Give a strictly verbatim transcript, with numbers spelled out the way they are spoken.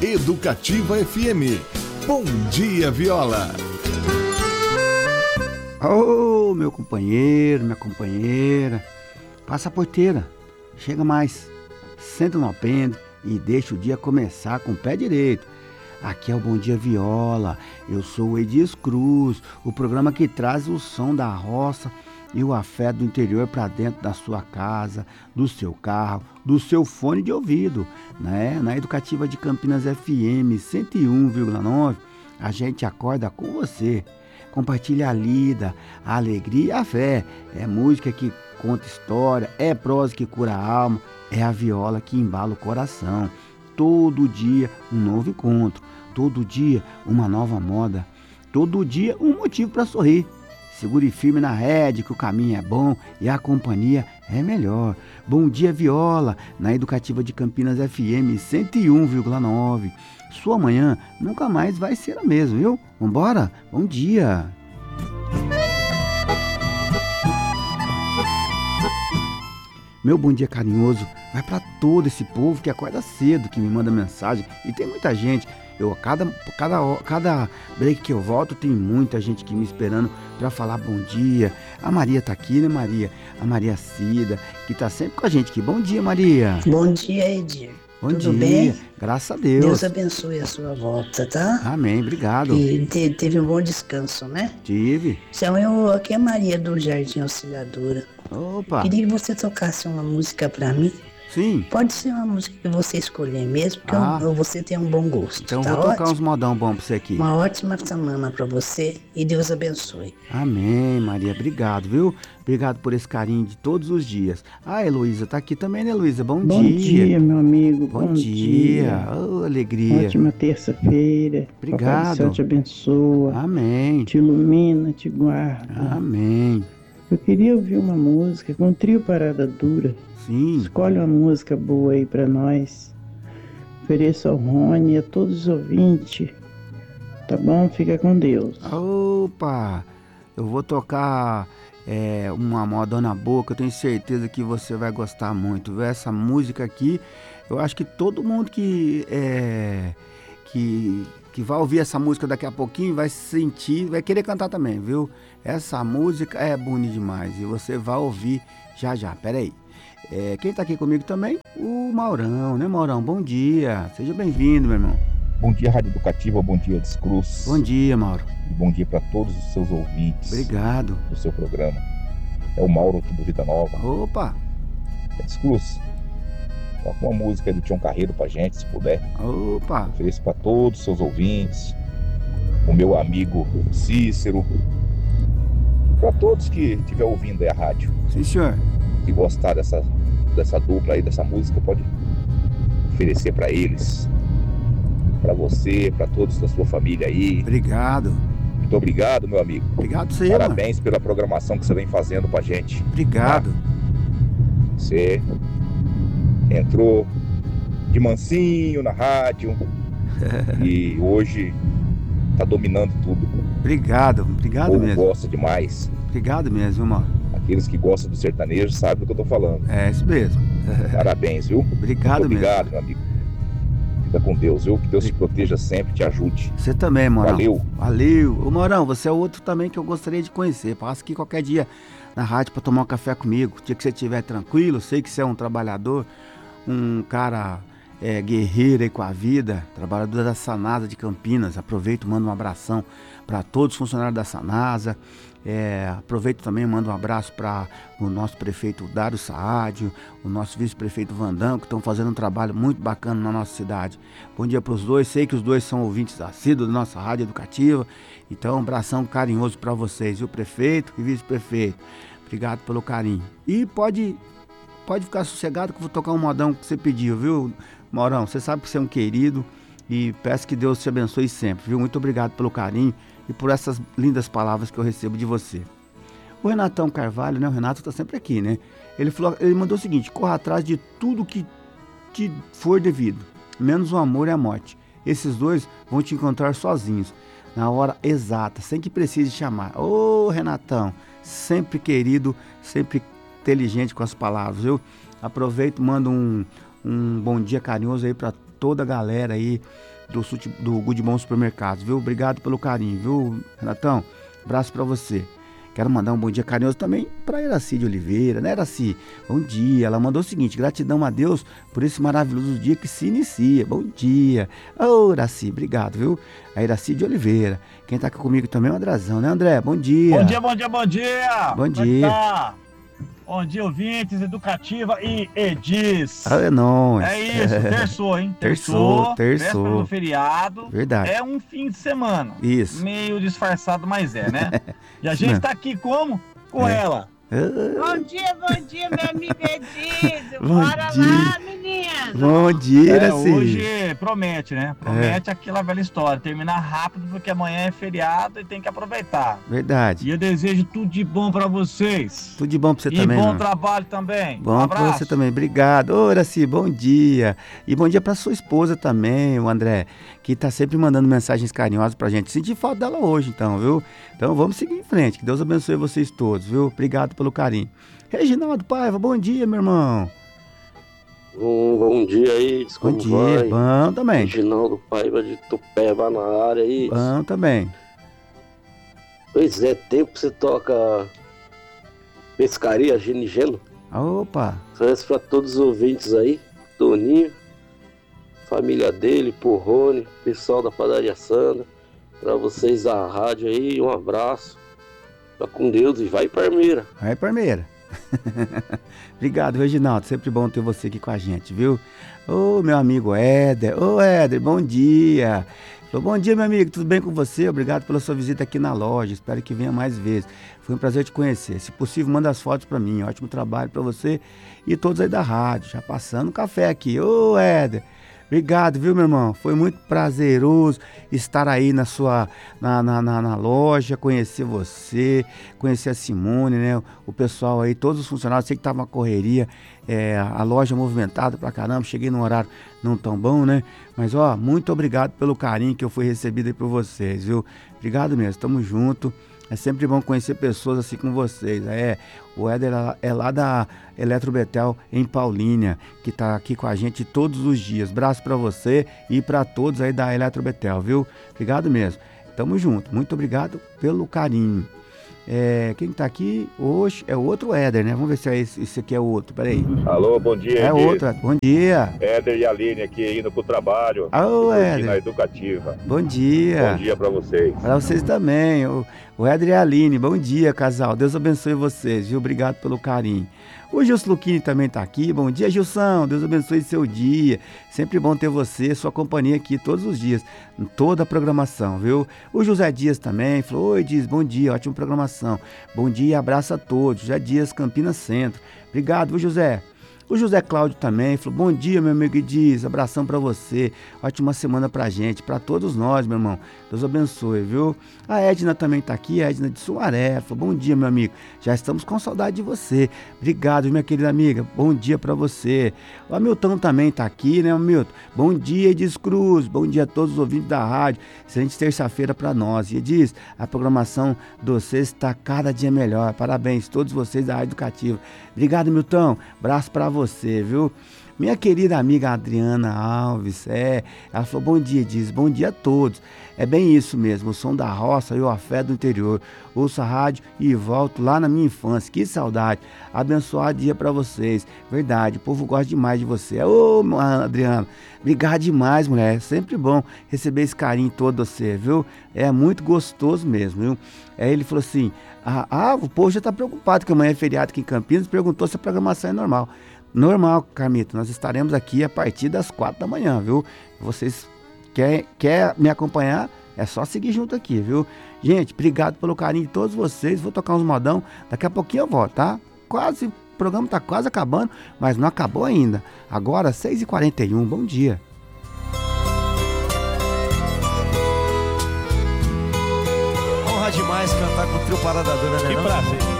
Educativa F M. Bom dia, Viola. Ô, oh, meu companheiro, minha companheira, passa a porteira, chega mais, senta no alpendre e deixa o dia começar com o pé direito. Aqui é o Bom Dia Viola, eu sou o Edis Cruz, o programa que traz o som da roça e o afeto do interior para dentro da sua casa, do seu carro, do seu fone de ouvido, né? Na Educativa de Campinas F M cento e um vírgula nove, a gente acorda com você. Compartilha a lida, a alegria e a fé. É música que conta história, é prosa que cura a alma, é a viola que embala o coração. Todo dia um novo encontro, todo dia uma nova moda, todo dia um motivo para sorrir. Segure firme na rede que o caminho é bom e a companhia é melhor. Bom dia, Viola, na Educativa de Campinas F M cento e um vírgula nove. Sua manhã nunca mais vai ser a mesma, viu? Vambora? Bom dia! Meu bom dia carinhoso vai para todo esse povo que acorda cedo, que me manda mensagem. E tem muita gente. Eu, cada, cada, cada break que eu volto, tem muita gente aqui me esperando para falar bom dia. A Maria tá aqui, né, Maria? A Maria Cida, que tá sempre com a gente aqui. Bom dia, Maria. Bom dia, Edir. Bom Tudo dia. bem? Graças a Deus. Deus abençoe a sua volta, tá? Amém, obrigado. E te, teve um bom descanso, né? Tive. Então, eu, aqui é a Maria do Jardim Auxiliadora. Opa. Queria que você tocasse uma música pra mim. Sim. Pode ser uma música que você escolher mesmo, porque Ah. eu, você tem um bom gosto. Então tá vou tocar ótimo? uns modão bom pra você aqui. Uma ótima semana pra você e Deus abençoe. Amém, Maria. Obrigado, viu? Obrigado por esse carinho de todos os dias. Ah, Heloísa tá aqui também, né, Heloísa? Bom, Bom dia. dia, meu amigo. Bom, Bom dia. dia. Oh, alegria. Ótima terça-feira. Obrigado. Papai do céu te abençoa, Amém. te ilumina, te guarda. Amém. Eu queria ouvir uma música com trio Parada Dura. Sim. Escolhe uma música boa aí pra nós. Ofereço ao Rony e a todos os ouvintes. Tá bom? Fica com Deus. Opa! Eu vou tocar é, uma modona boa que eu tenho certeza que você vai gostar muito, viu? Essa música aqui, eu acho que todo mundo que, é, que, que vai ouvir essa música daqui a pouquinho vai se sentir, vai querer cantar também, viu? Essa música é bonita demais e você vai ouvir já já. Pera aí. É, quem tá aqui comigo também? O Maurão, né, Maurão? Bom dia. Seja bem-vindo, meu irmão. Bom dia, Rádio Educativa. Bom dia, Descruz. Bom dia, Mauro. E bom dia para todos os seus ouvintes. Obrigado. Do seu programa. É o Mauro aqui do Vida Nova. Opa. É Descruz. Toca uma música do Tião Carreiro pra gente, se puder. Opa. Ofereço para todos os seus ouvintes. O meu amigo Cícero. Para todos que estiver ouvindo aí a rádio. Sim, senhor. Que gostar dessa, dessa dupla aí, dessa música, pode oferecer para eles, para você, para todos da sua família aí. Obrigado. Muito obrigado, meu amigo. Obrigado você, Parabéns mano. pela programação que você vem fazendo pra gente. Obrigado. Tá? Você entrou de mansinho na rádio e hoje tá dominando tudo. Obrigado, obrigado O povo mesmo. gosta demais. Obrigado mesmo, mano. Aqueles que gostam do sertanejo sabem do que eu tô falando. É isso mesmo. Parabéns, viu? Obrigado Muito obrigado, mesmo. meu amigo. Fica com Deus, viu? Que Deus te proteja sempre, te ajude. Você também, Maurão. Valeu. Valeu. Ô, Maurão, você é outro também que eu gostaria de conhecer. Passa aqui qualquer dia na rádio para tomar um café comigo. O dia que você estiver tranquilo, sei que você é um trabalhador, um cara é, guerreiro aí com a vida, trabalhador da Sanasa de Campinas. Aproveito e mando um abração para todos os funcionários da Sanasa. É, aproveito também e mando um abraço para o nosso prefeito Dário Saadio, o nosso vice-prefeito Vandão, que estão fazendo um trabalho muito bacana na nossa cidade. Bom dia para os dois, sei que os dois são ouvintes assíduos da nossa rádio educativa, então um abração carinhoso para vocês, viu, prefeito e vice-prefeito. Obrigado pelo carinho. E pode, pode ficar sossegado que eu vou tocar um modão que você pediu, viu, Maurão? Você sabe que você é um querido e peço que Deus te abençoe sempre, viu? Muito obrigado pelo carinho e por essas lindas palavras que eu recebo de você. O Renatão Carvalho, né? O Renato está sempre aqui, né? Ele falou, ele mandou o seguinte: corra atrás de tudo que te for devido, menos o amor e a morte. Esses dois vão te encontrar sozinhos, na hora exata, sem que precise chamar. Ô, Renatão, sempre querido, sempre inteligente com as palavras, viu? Aproveito, mando um, um bom dia carinhoso aí para toda a galera aí do, do Good Bom Supermercados, viu? Obrigado pelo carinho, viu, Renatão? Abraço pra você. Quero mandar um bom dia carinhoso também para Iraci de Oliveira, né, Iraci? Bom dia. Ela mandou o seguinte: gratidão a Deus por esse maravilhoso dia que se inicia. Bom dia. Ô, oh, Iraci, obrigado, viu? A Iraci de Oliveira. Quem tá aqui comigo também é o Andrezão, né, André? Bom dia. Bom dia, bom dia, bom dia. Bom dia. Tá? Bom dia, ouvintes, Educativa e Edis. Ah, é nóis. É isso, terçou, hein? Terçou, terçou. Véspera do feriado. Verdade. É um fim de semana. Isso. Meio disfarçado, mas é, né? E a gente Não. tá aqui como? Com É. ela. Bom dia, bom dia, meu amigo Edis. Bom Bora dia. lá, menino. Bom dia, É, Iraci. hoje promete, né? Promete aquela velha história. Terminar rápido, porque amanhã é feriado e tem que aproveitar. Verdade. E eu desejo tudo de bom pra vocês. Tudo de bom pra você e também, bom mano. trabalho também. Bom um pra abraço. você também, obrigado. Ô, Iraci, bom dia. E bom dia pra sua esposa também, o André, que tá sempre mandando mensagens carinhosas pra gente. Senti falta dela hoje, então, viu? Então vamos seguir em frente. Que Deus abençoe vocês todos, viu? Obrigado pelo carinho. Reginaldo Paiva, bom dia, meu irmão. Um bom dia aí, Bom como dia, vai? bom também. Reginaldo Paiva de Tupéva na área aí. Bom também. Pois é, tempo que você toca pescaria, Genigeno. Opa, Oferece pra todos os ouvintes aí, Toninho, família dele, Porrone, pessoal da Padaria Sandra, pra vocês da rádio aí, um abraço. Fica com Deus e vai Parmeira. vai Parmeira. Obrigado, Reginaldo. Sempre bom ter você aqui com a gente, viu? Ô, meu amigo Éder. Ô, Éder, bom dia. Bom dia, meu amigo. Tudo bem com você? Obrigado pela sua visita aqui na loja. Espero que venha mais vezes. Foi um prazer te conhecer. Se possível, manda as fotos para mim. Ótimo trabalho para você e todos aí da rádio. Já passando um café aqui. Ô, Éder. Obrigado, viu, meu irmão? Foi muito prazeroso estar aí na sua, na, na, na, na loja, conhecer você, conhecer a Simone, né? O pessoal aí, todos os funcionários, sei que tava uma correria, é, a loja movimentada pra caramba, cheguei num horário não tão bom, né? Mas, ó, muito obrigado pelo carinho que eu fui recebido aí por vocês, viu? Obrigado mesmo, tamo junto. É sempre bom conhecer pessoas assim como vocês. É, o Éder é lá da Eletrobetel em Paulínia, que tá aqui com a gente todos os dias. Abraço para você e para todos aí da Eletrobetel, viu? Obrigado mesmo. Tamo junto. Muito obrigado pelo carinho. É, quem tá aqui hoje é o outro Éder, né? Vamos ver se é esse, esse aqui é o outro. Peraí. Alô, bom dia. É Edis. outro. Bom dia. Éder e Aline aqui indo pro trabalho. Alô, na Éder. Educativa. Bom dia. Bom dia pra vocês. Para vocês também. O, o Éder e a Aline. Bom dia, casal. Deus abençoe vocês, viu? Obrigado pelo carinho. O Gilson Luquini também tá aqui. Bom dia, Gilson. Deus abençoe seu dia. Sempre bom ter você, sua companhia aqui todos os dias, em toda a programação, viu? O José Dias também falou: oi, Dias, bom dia, ótima programação. Bom dia e abraço a todos. José Dias, Campinas Centro. Obrigado, viu, José? O José Cláudio também falou: bom dia, meu amigo Dias, abração pra você, ótima semana pra gente, pra todos nós, meu irmão, Deus abençoe, viu? A Edna também tá aqui, a Edna de Sumaré, falou: bom dia, meu amigo, já estamos com saudade de você, obrigado, minha querida amiga, bom dia pra você. O Hamilton também tá aqui, né, Hamilton? Bom dia, Edis Cruz, bom dia a todos os ouvintes da rádio, excelente terça-feira pra nós. E Edis, a programação de vocês está cada dia melhor, parabéns a todos vocês da Rádio Educativa. Obrigado, Milton, abraço pra você. Você, viu? Minha querida amiga Adriana Alves, é, ela falou: bom dia, diz, bom dia a todos. É bem isso mesmo, o som da roça e o afé do interior. Ouço a rádio e volto lá na minha infância, que saudade. Abençoado dia pra vocês, verdade, o povo gosta demais de você. Ô, Adriana, obrigado demais, mulher, é sempre bom receber esse carinho todo de você, viu? É muito gostoso mesmo, viu? Aí ele falou assim: ah, ah, o povo já tá preocupado que amanhã é feriado aqui em Campinas, perguntou se a programação é normal. Normal, Carmito, nós estaremos aqui a partir das quatro da manhã, viu? Vocês quer, quer me acompanhar? É só seguir junto aqui, viu? Gente, obrigado pelo carinho de todos vocês. Vou tocar uns modão, daqui a pouquinho eu volto, tá? Quase, o programa tá quase acabando, mas não acabou ainda. Agora, seis e quarenta e um, bom dia. Honra demais cantar com o trio Parada Dura, né? Que não? prazer.